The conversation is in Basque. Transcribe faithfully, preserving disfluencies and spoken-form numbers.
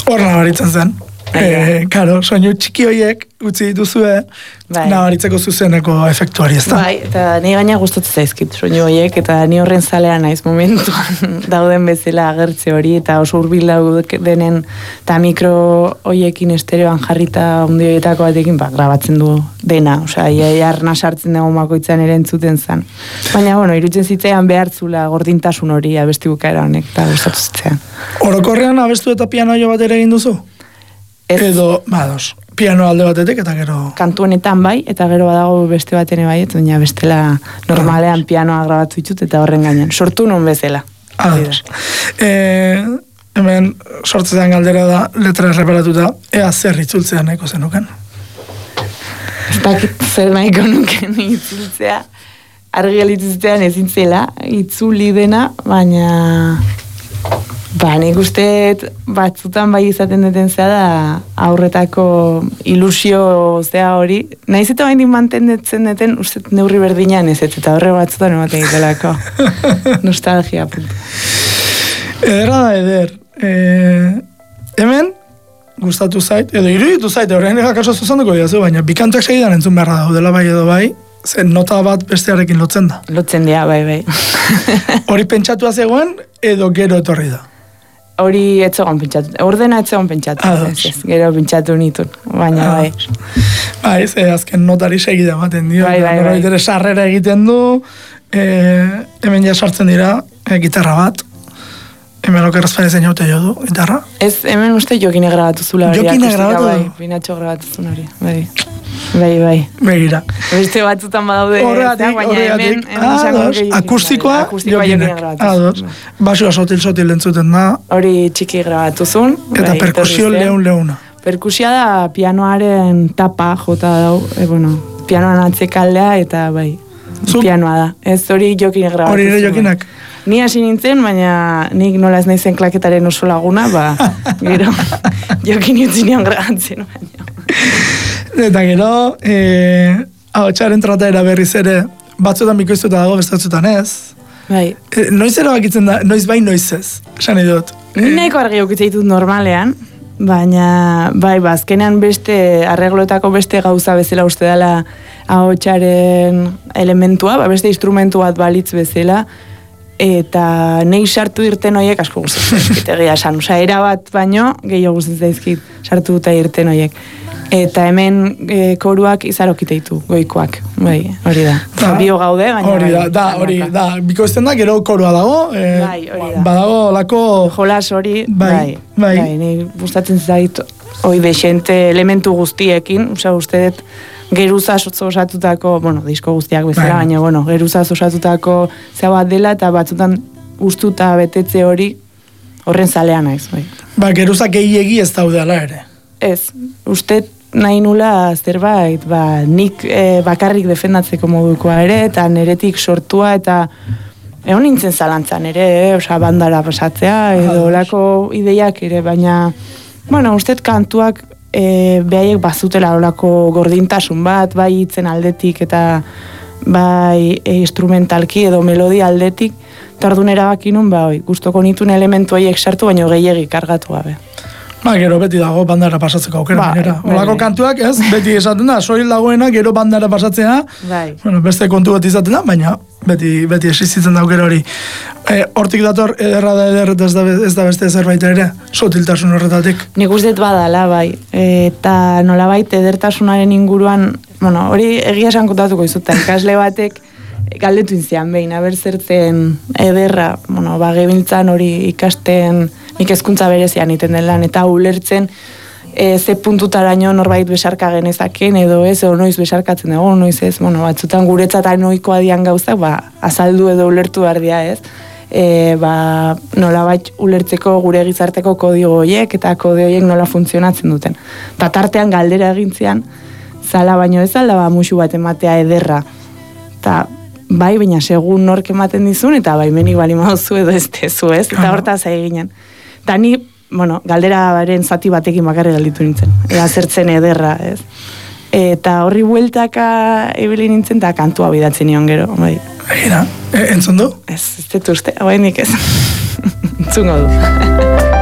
Hor nabaritzen zen. E, karo, soinu txiki horiek utzi dituzue, bai. Nabaritzeko zuzeneko efektuari, ez da? Bai, eta ni gaina gustatzen zaizkit soinu horiek, eta ni horren zalea naiz momentuan dauden bezala agertze hori, eta oso hurbil daudek denen, eta mikro horiekin estereoan jarrita hundi horietako batekin, ba, grabatzen du dena, osea, jarna sartzen dugu makoitzan ere entzuten zen. Baina, bueno, irutzen zitzean behartzula gordintasun hori abesti bukaera honek, eta gustatu zitzean. Orokorrean abestu eta pianoio bat ere egin duzu? Ez. Edo, badoz, piano alde batetik eta gero... Kantu honetan bai, eta gero badago beste batene bai, eta baina bestela normalean pianoa grabatu ditut eta horren gainean. Sortu non bezala. Ados. E, hemen sortzean galdera da, letra erreparatuta, ea zer itzultzea nahiko zenuken? Ez dakit zer nahiko nuken itzultzea. Argi galituztean ezin zela, itzuli dena, baina... Ba, nik uste batzutan bai izaten duten zea da aurretako ilusio zea hori. Naiz eta bain mantendetzen duten uste neurri berdinean ez, eta horre batzutan ematen egitelako. Nostalgia, puntu. Ederra da, eder. E, hemen, gustatu zait, edo iruditu zait, horrein egakaso zuzenduko diazu, baina bikantuak segidan entzun beharra daudela bai edo bai, zen nota bat bestearekin lotzen da. Lotzen dira, bai, bai. Hori pentsatua zegoen, edo gero etorri da? Hori etzegon pentsatu, ordena etzegon pentsatu, ez, ez, gero pentsatu nitun, baina bai. Bai, ze azken notari segida ematen dio, bai, bai, bai. Ere sarrera egiten du, e, hemen ja sartzen dira, e, gitarra bat, hemen okerraz parezen jaute jo du, gitarra? Ez, hemen uste Jokine grabatu zula hori. Jokine grabatu? Bai, Pinatxo grabatu zuen hori, bai. Bai, bai. Begira. Beste batzutan badaude, horregatik, horregatik. Ados, akustikoa, Jokinek. Ados, basua sotil-sotil entzuten da. Hori txiki grabatu zuen. Eta perkusio leun-leuna. Perkusia da pianoaren tapa, jota dau, e, bueno, pianoan atzekaldea, eta bai, pianoa da. Ez hori Jokinek grabatu zuen. Hori ere Jokinek. Ni hasi nintzen, baina nik nola ez naizen klaketaren oso laguna, ba, gero, Jokin utzi nion grabatzen, baina. Eta gero, eh, hau txaren trataera berriz ere, batzutan bikoiztuta dago, bestatzutan ez. Bai. E, noiz erabakitzen da, noiz bai noiz ez, esan edot. Ni nahiko argi okitza ditut normalean, baina, bai, bazkenean beste, arregloetako beste gauza bezala uste dela hau txaren elementua, ba, beste instrumentu bat balitz bezala, eta nei sartu irten horiek asko guztatzen zaizkit egia esan, osea, erabat baino gehiago guztatzen zaizkit sartu duta irten horiek. Eta hemen e, koruak izarokite ditu, goikoak, bai, hori da. Da bio gaude, baina hori da, da, hori da, bikoizten da, gero korua dago, e, bai, hori da. Badago lako... Jolas hori, bai, bai. bai, ni gustatzen zait, hoi desente elementu guztiekin, osea, uste dut, geruzaz osatutako, bueno, disko guztiak bezala, bai. Baina, bueno, geruzaz osatutako zea bat dela, eta batzutan ustuta betetze hori horren zalea naiz, bai. Ba, geruzak gehiegi ez daudela ere. Ez, uste nahi nula zerbait, ba, nik e, bakarrik defendatzeko modukoa ere, eta neretik sortua, eta egon nintzen zalantzan ere, e, oza, bandara pasatzea, edo olako ideiak ere, baina, bueno, uste kantuak e, behaiek bazutela olako gordintasun bat, bai hitzen aldetik, eta bai e, instrumentalki edo melodia aldetik, eta orduan erabaki nun, ba, oi, gustoko nituen elementu horiek sartu, baino gehiegi kargatu gabe. Ba, gero beti dago bandara pasatzeko aukera, ba, gainera. Olako kantuak, ez, beti esaten da, soil dagoena, gero bandara pasatzea, bai. Bueno, beste kontu bat izaten da, baina beti, beti existitzen da aukera hori. E, hortik dator, ederra da eder, ez da, ez da beste zerbait ere, sotiltasun horretatik. Nik uste badala, bai, eta nolabait edertasunaren inguruan, bueno, hori egia esan kontatuko izuta, ikasle batek, galdetu inzian behin, aber zertzen ederra, bueno, ba, gebiltzan hori ikasten, nik hezkuntza berezian iten den lan, eta ulertzen e, ze puntutaraino norbait besarka genezaken, edo ez, edo noiz besarkatzen dugu, noiz ez, bueno, batzutan guretzat noikoa dian gauzak, ba, azaldu edo ulertu behar dia, ez, e, ba, nolabait ulertzeko gure gizarteko kodigo horiek, eta kode horiek nola funtzionatzen duten. Eta tartean galdera egintzean, zala baino ez alda, ba, musu bat ematea ederra, eta bai, baina segun nork ematen dizun, eta bai, menik bali mauzu edo ez tezu, ez? Eta hortaz eginen. Eta ni, bueno, galderaren zati batekin bakarri galditu nintzen. Ea zertzen ederra, ez? Eta horri bueltaka ebili nintzen, eta kantua bidatzen nion gero, bai. Egira, entzun du? Ez, ez dut uste, bai nik ez. Entzungo du.